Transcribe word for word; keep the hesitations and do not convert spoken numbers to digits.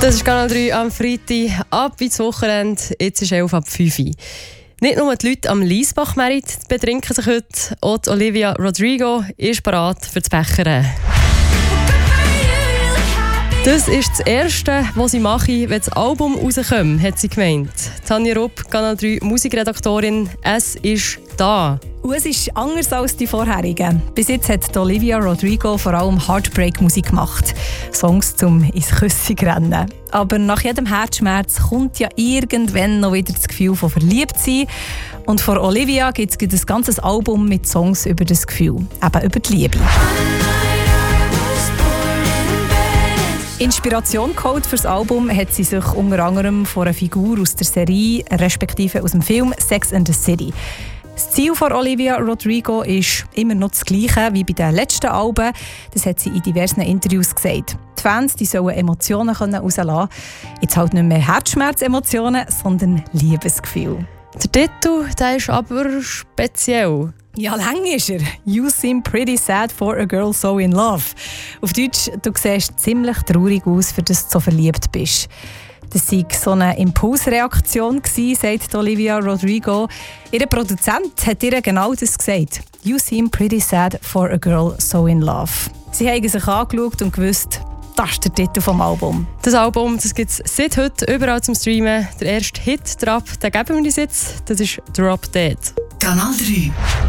Das ist Kanal drei am Freitag, ab ins Wochenende. Jetzt ist elf ab fünf Uhr. Nicht nur die Leute am Liesbach-Merit betrinken sich heute, auch die Olivia Rodrigo ist bereit für das Bechern. Das ist das Erste, was sie mache, wenn das Album rauskommt, hat sie gemeint. Tanja Rupp, Kanal drei Musikredaktorin, es ist da. Und es ist anders als die vorherigen. Bis jetzt hat Olivia Rodrigo vor allem Heartbreak-Musik gemacht. Songs zum ins Küssen rennen. Aber nach jedem Herzschmerz kommt ja irgendwann noch wieder das Gefühl von verliebt sein. Und von Olivia gibt es ein ganzes Album mit Songs über das Gefühl, eben über die Liebe. Inspirationscode für das Album hat sie sich unter anderem von einer Figur aus der Serie, respektive aus dem Film Sex and the City. Das Ziel von Olivia Rodrigo ist immer noch das Gleiche wie bei den letzten Alben. Das hat sie in diversen Interviews gesagt. Die Fans die sollen Emotionen herauslassen können. Jetzt halt nicht mehr Herzschmerzemotionen, sondern Liebesgefühl. Der Titel der ist aber speziell. Ja, lang ist er. You seem pretty sad for a girl so in love. Auf Deutsch, du siehst ziemlich traurig aus, für das du so verliebt bist. Das war so eine Impulsreaktion, sagt Olivia Rodrigo. Ihr Produzent hat ihr genau das gesagt. You seem pretty sad for a girl so in love. Sie haben sich angeschaut und gewusst, das ist der Titel des Albums. Das Album gibt es seit heute überall zum Streamen. Der erste Hit, Drop, den geben wir uns jetzt. Das ist Drop Dead. Kanal drei.